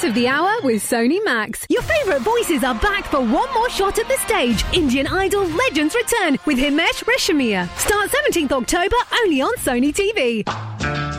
of the hour with Sony Max. Your favourite voices are back for one more shot at the stage. Indian Idol Legends return with Himesh Reshammiya. Start 17th October only on Sony TV.